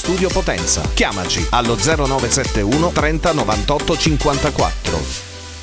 Studio Potenza. Chiamaci allo 0971 30 98 54.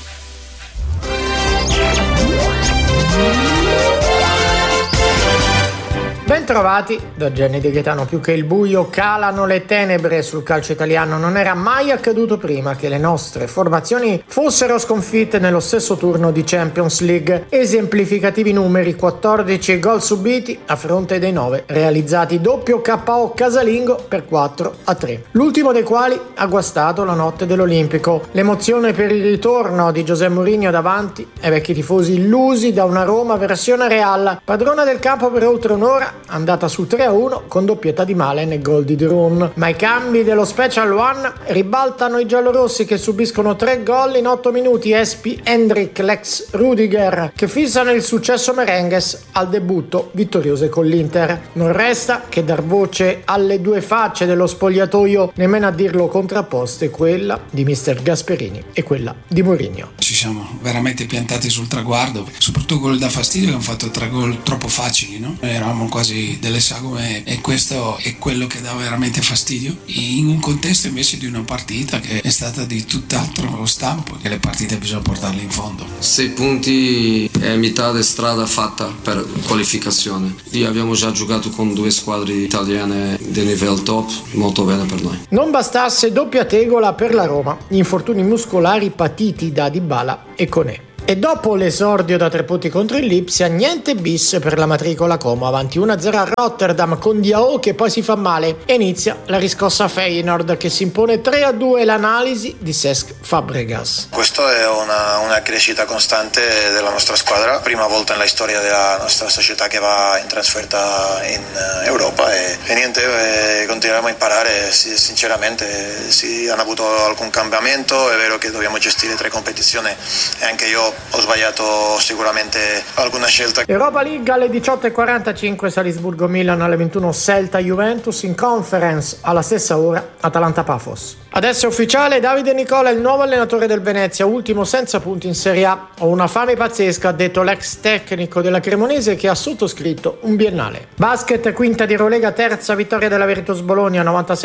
Bentrovati da Gianni De Gaetano. Più che il buio calano le tenebre sul calcio italiano. Non era mai accaduto prima che le nostre formazioni fossero sconfitte nello stesso turno di Champions League. Esemplificativi numeri: 14 gol subiti a fronte dei 9 realizzati. Doppio KO casalingo per 4-3, l'ultimo dei quali ha guastato la notte dell'Olimpico. L'emozione per il ritorno di José Mourinho davanti ai vecchi tifosi illusi da una Roma versione Real, padrona del campo per oltre un'ora, andata su 3-1 con doppietta di Malen e gol di Drun. Ma i cambi dello Special One ribaltano i giallorossi, che subiscono 3 gol in 8 minuti. Espi, Hendrik, Lex, Rudiger, che fissano il successo merengues al debutto vittoriose con l'Inter. Non resta che dar voce alle due facce dello spogliatoio, nemmeno a dirlo contrapposte, quella di mister Gasperini e quella di Mourinho. Ci siamo veramente piantati sul traguardo, soprattutto gol da fastidio, che hanno fatto 3 gol troppo facili, no? Eravamo quasi delle sagome, e questo è quello che dà veramente fastidio in un contesto invece di una partita che è stata di tutt'altro stampo, che le partite bisogna portarle in fondo. 6 punti è metà di strada fatta per qualificazione. Lì abbiamo già giocato con 2 squadre italiane di livello top, molto bene per noi. Non bastasse doppia tegola per la Roma, gli infortuni muscolari patiti da Dybala e Koné. E dopo l'esordio da 3 punti contro il Lipsia, niente bis per la matricola Como, avanti 1-0 a Rotterdam con Diao che poi si fa male, e inizia la riscossa a Feyenoord che si impone 3-2. L'analisi di Cesc Fabregas. Questo è una crescita costante della nostra squadra, prima volta nella storia della nostra società che va in trasferta in Europa, e niente, continueremo a imparare. Sinceramente hanno avuto alcun cambiamento, è vero che dobbiamo gestire 3 competizioni e anche io ho sbagliato sicuramente alguna scelta. Europa League alle 18:45, Salisburgo-Milan, alle 21 Celta-Juventus, in Conference alla stessa ora Atalanta-Pafos. Adesso è ufficiale, Davide Nicola è il nuovo allenatore del Venezia, ultimo senza punti in Serie A. Ho una fame pazzesca, ha detto l'ex tecnico della Cremonese, che ha sottoscritto un biennale. Basket, quinta di Eurolega, terza vittoria della Virtus Bologna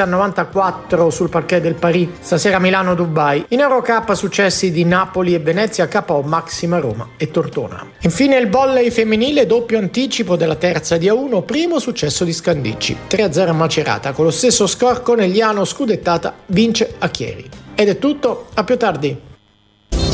96-94 sul parquet del Paris. Stasera Milano-Dubai. In Eurocup successi di Napoli e Venezia, KO Maxima Roma e Tortona. Infine il volley femminile, doppio anticipo della terza di A1, primo successo di Scandicci. 3-0 a Macerata, con lo stesso score Conegliano scudettata vince a Chieri. Ed è tutto, a più tardi.